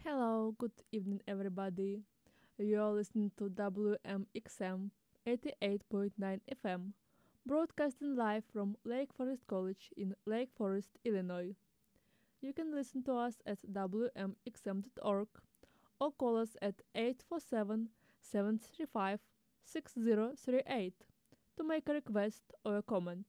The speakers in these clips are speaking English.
Hello, good evening, everybody. You're listening to WMXM 88.9 FM, broadcasting live from Lake Forest College in Lake Forest, Illinois. You can listen to us at WMXM.org or call us at 847 735 6038 to make a request or a comment.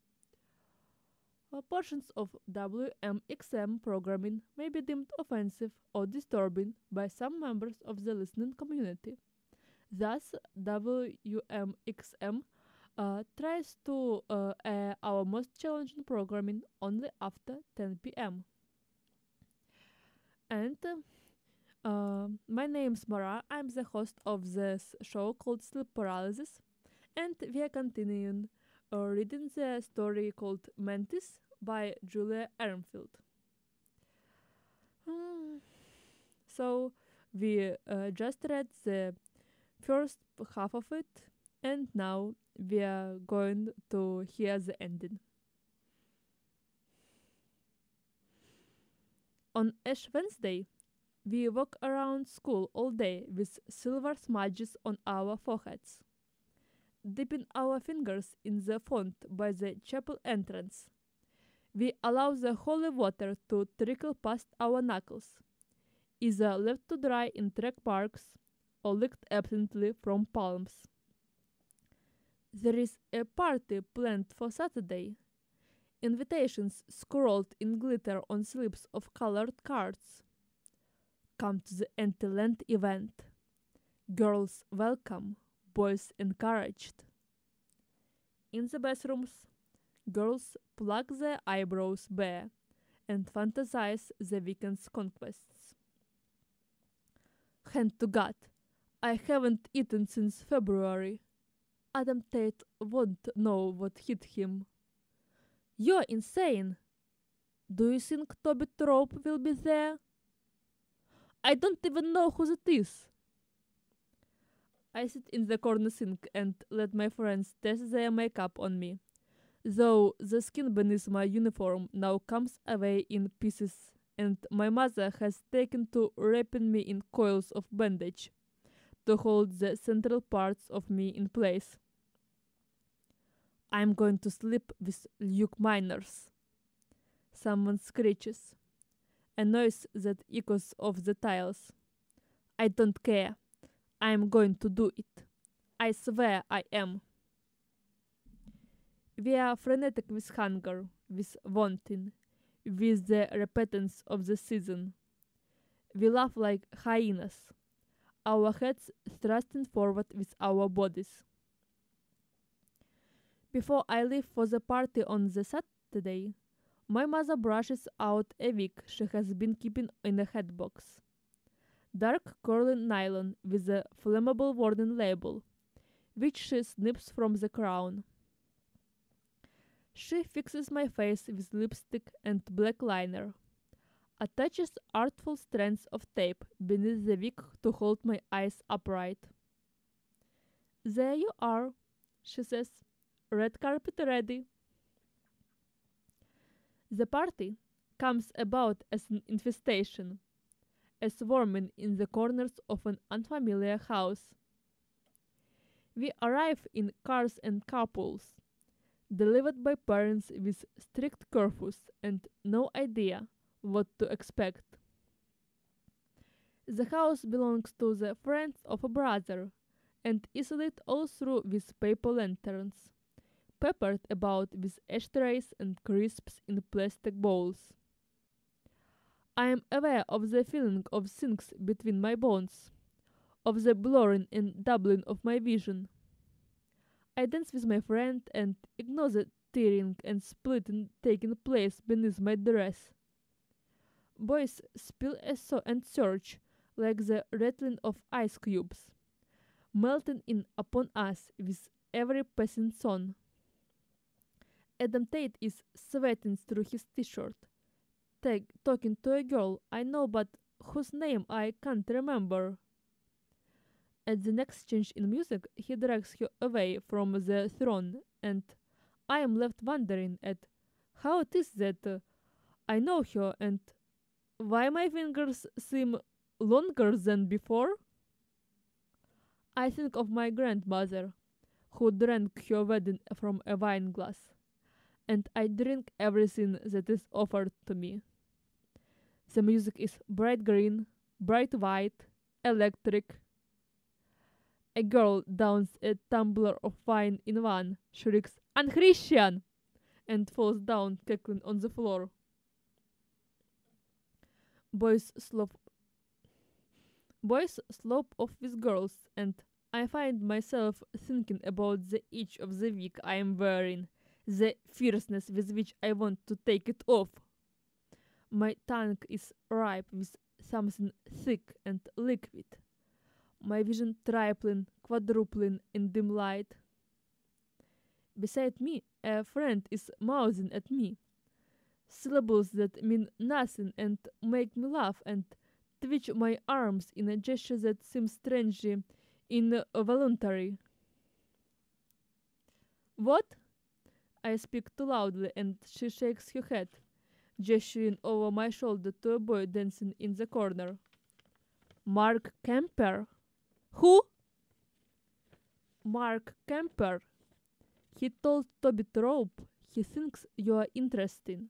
Portions of WMXM programming may be deemed offensive or disturbing by some members of the listening community. Thus, WMXM tries to air our most challenging programming only after 10 p.m. And my name's Mara. I'm the host of this show called Sleep Paralysis, and we are continuing reading the story called Mantis by Julia Ehrenfield. Hmm, So, we just read the first half of it, and now we are going to hear the ending. On Ash Wednesday, we walk around school all day with silver smudges on our foreheads, dipping our fingers in the font by the chapel entrance. We allow the holy water to trickle past our knuckles, either left to dry in track marks or licked absently from palms. There is a party planned for Saturday. Invitations scrawled in glitter on slips of colored cards. Come to the anti-land event. Girls welcome, boys encouraged. In the bathrooms, girls pluck their eyebrows bare and fantasize the weekend's conquests. Hand to God, I haven't eaten since February. Adam Tate won't know what hit him. You're insane. Do you think Toby Trope will be there? I don't even know who that is. I sit in the corner sink and let my friends test their makeup on me, though the skin beneath my uniform now comes away in pieces, and my mother has taken to wrapping me in coils of bandage to hold the central parts of me in place. I'm going to sleep with Luke Miners. Someone screeches, a noise that echoes off the tiles. I don't care. I'm going to do it. I swear I am. We are frenetic with hunger, with wanting, with the repentance of the season. We laugh like hyenas, our heads thrusting forward with our bodies. Before I leave for the party on the Saturday, my mother brushes out a wig she has been keeping in a hat box. Dark curly nylon with a flammable warning label, which she snips from the crown. She fixes my face with lipstick and black liner, attaches artful strands of tape beneath the wig to hold my eyes upright. There you are, she says, red carpet ready. The party comes about as an infestation, a swarming in the corners of an unfamiliar house. We arrive in cars and carpools, delivered by parents with strict curfews and no idea what to expect. The house belongs to the friends of a brother and is lit all through with paper lanterns, peppered about with ashtrays and crisps in plastic bowls. I am aware of the feeling of things between my bones, of the blurring and doubling of my vision. I dance with my friend and ignore the tearing and splitting taking place beneath my dress. Boys spill and surge like the rattling of ice cubes, melting in upon us with every passing song. Adam Tate is sweating through his t-shirt, talking to a girl I know but whose name I can't remember. At the next change in music, he drags her away from the throne, and I am left wondering at how it is that I know her and why my fingers seem longer than before? I think of my grandmother, who drank her wedding from a wine glass, and I drink everything that is offered to me. The music is bright green, bright white, electric. A girl downs a tumbler of wine in one, shrieks, "Unchristian!" and falls down cackling on the floor. Boys slope Boys slope off with girls, and I find myself thinking about the edge of the wig I am wearing, the fierceness with which I want to take it off. My tongue is ripe with something thick and liquid. My vision tripling, quadrupling in dim light. Beside me, a friend is mouthing at me syllables that mean nothing and make me laugh and twitch my arms in a gesture that seems strangely involuntary. What? I speak too loudly and she shakes her head, gesturing over my shoulder to a boy dancing in the corner. Mark Kemper? Who? Mark Kemper. He told Toby Trope he thinks you are interesting.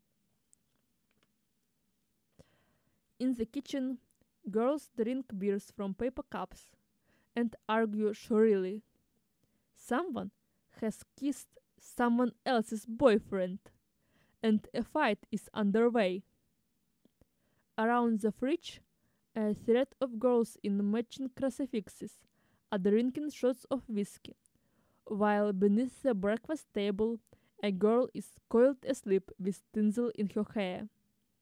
In the kitchen, girls drink beers from paper cups and argue shrilly. Someone has kissed someone else's boyfriend, and a fight is underway. Around the fridge, a thread of girls in matching crucifixes are drinking shots of whiskey, while beneath the breakfast table, a girl is coiled asleep with tinsel in her hair.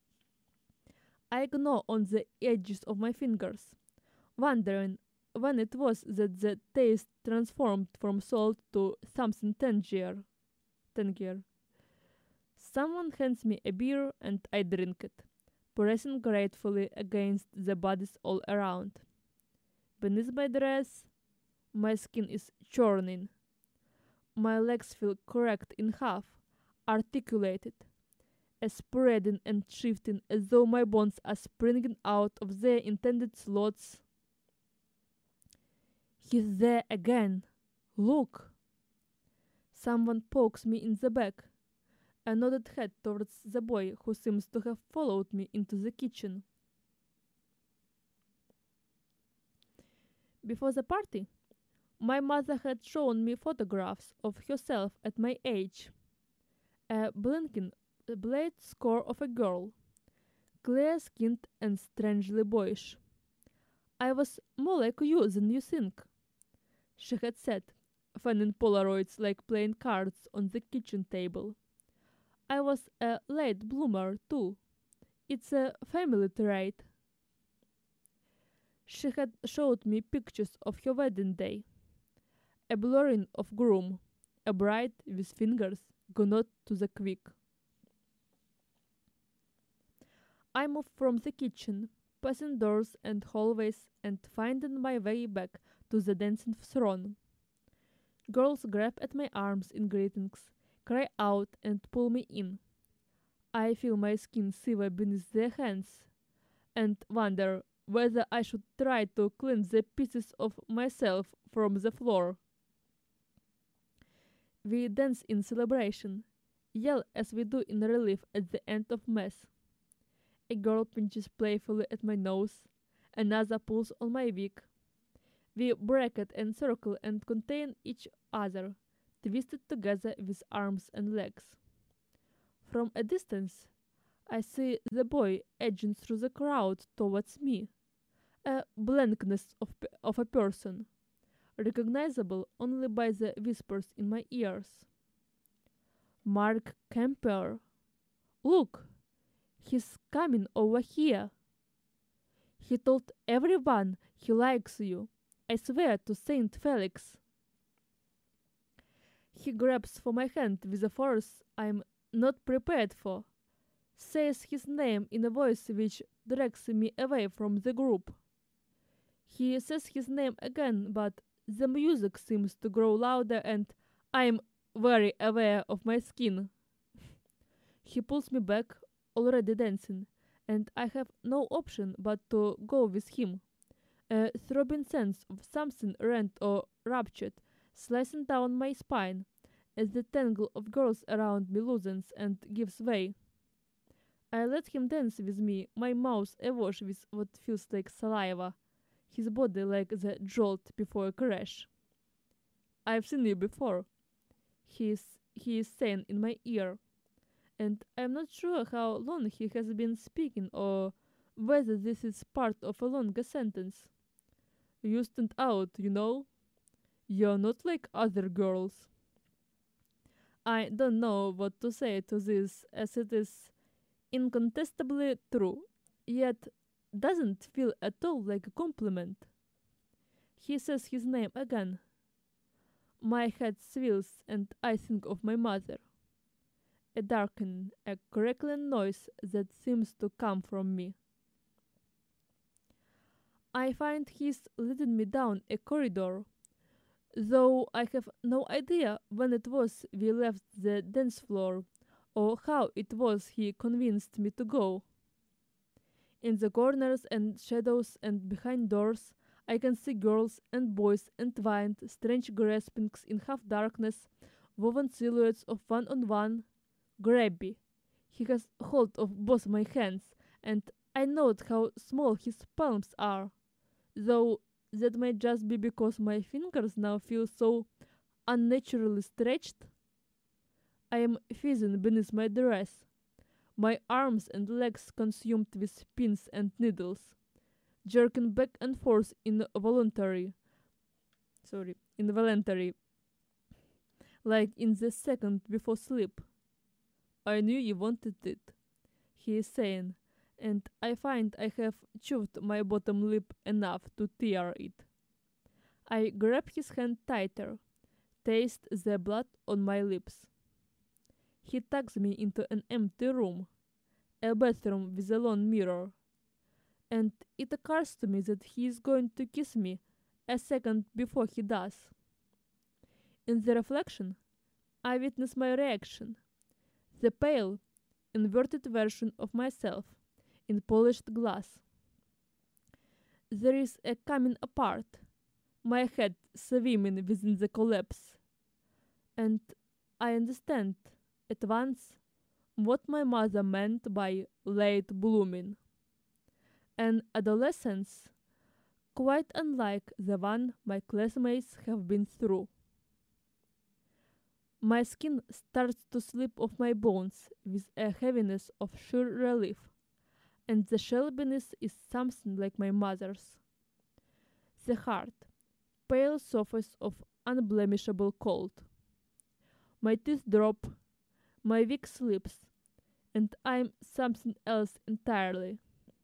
I gnaw on the edges of my fingers, wondering when it was that the taste transformed from salt to something tangier. Someone hands me a beer and I drink it, pressing gratefully against the bodies all around. Beneath my dress, my skin is churning. My legs feel cracked in half, articulated, spreading and shifting as though my bones are springing out of their intended slots. He's there again. Look! Someone pokes me in the back. I nodded head towards the boy who seems to have followed me into the kitchen. Before the party, my mother had shown me photographs of herself at my age. A blinking blade score of a girl, clear-skinned and strangely boyish. "I was more like you than you think," she had said, fanning Polaroids like playing cards on the kitchen table. "I was a late bloomer, too. It's a family trait." She had showed me pictures of her wedding day. A blurring of groom, a bride with fingers gnawed to the quick. I moved from the kitchen, passing doors and hallways and finding my way back to the dancing throng. Girls grab at my arms in greetings, cry out and pull me in. I feel my skin shiver beneath their hands and wonder whether I should try to clean the pieces of myself from the floor. We dance in celebration, yell as we do in relief at the end of Mass. A girl pinches playfully at my nose, another pulls on my wig. We bracket and circle and contain each other, twisted together with arms and legs. From a distance, I see the boy edging through the crowd towards me, a blankness of a person, recognizable only by the whispers in my ears. Mark Kemper. Look! He's coming over here. He told everyone he likes you. I swear to Saint Felix. He grabs for my hand with a force I'm not prepared for, says his name in a voice which drags me away from the group. He says his name again, but the music seems to grow louder and I'm very aware of my skin. He pulls me back, already dancing, and I have no option but to go with him. A throbbing sense of something rent or ruptured, slicing down my spine as the tangle of girls around me loosens and gives way. I let him dance with me, my mouth awash with what feels like saliva, his body like the jolt before a crash. I've seen you before, he is saying in my ear, and I'm not sure how long he has been speaking or whether this is part of a longer sentence. You stand out, you know? You're not like other girls. I don't know what to say to this, as it is incontestably true, yet doesn't feel at all like a compliment. He says his name again. My head swells and I think of my mother. A darkening, a crackling noise that seems to come from me. I find he's leading me down a corridor, though I have no idea when it was we left the dance floor or how it was he convinced me to go. In the corners and shadows and behind doors, I can see girls and boys entwined, strange graspings in half darkness, woven silhouettes of one on one. Grabby. He has hold of both my hands, and I note how small his palms are, though that may just be because my fingers now feel so unnaturally stretched. I am fizzing beneath my dress, my arms and legs consumed with pins and needles, jerking back and forth involuntary, like in the second before sleep. I knew you wanted it, he is saying, and I find I have chewed my bottom lip enough to tear it. I grab his hand tighter, taste the blood on my lips. He tucks me into an empty room, a bathroom with a long mirror, and it occurs to me that he is going to kiss me a second before he does. In the reflection, I witness my reaction, the pale, inverted version of myself in polished glass. There is a coming apart, my head swimming within the collapse, and I understand at once what my mother meant by late blooming. An adolescence quite unlike the one my classmates have been through. My skin starts to slip off my bones with a heaviness of sheer relief, and the shell beneath is something like my mother's. The hard, pale surface of unblemishable cold. My teeth drop, my wig slips, and I'm something else entirely.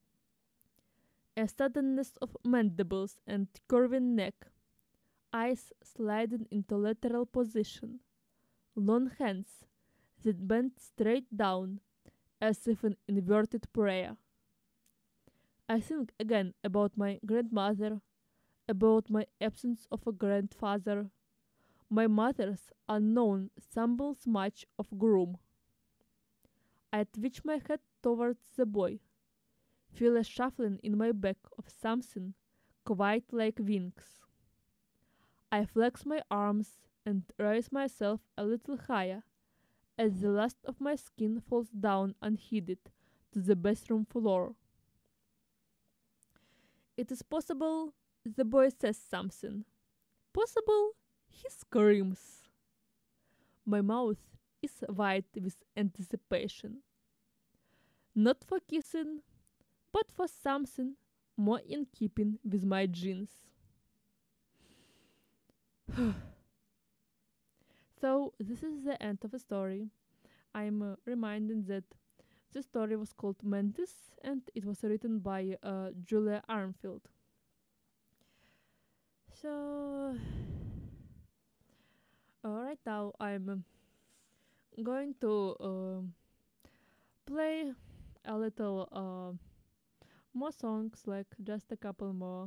A suddenness of mandibles and curving neck, eyes sliding into lateral position, long hands that bend straight down as if in inverted prayer. I think again about my grandmother, about my absence of a grandfather, my mother's unknown stumbles much of groom. I twitch my head towards the boy, feel a shuffling in my back of something quite like wings. I flex my arms and raise myself a little higher as the last of my skin falls down unheeded to the bathroom floor. It is possible the boy says something. Possible he screams. My mouth is wide with anticipation. Not for kissing, but for something more in keeping with my jeans. So, this is the end of the story. I'm reminded that the story was called Mantis and it was written by Julia Armfield. So, right now I'm going to play a little more songs, like just a couple more.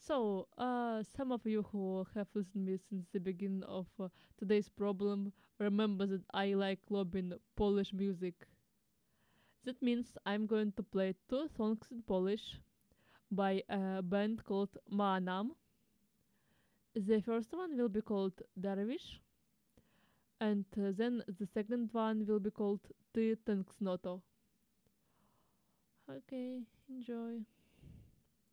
So, some of you who have listened me since the beginning of today's problem remember that I like loving Polish music. That means I'm going to play two songs in Polish by a band called Manam. The first one will be called Dervish, and then the second one will be called Ty Tęsknoto. Okay, enjoy.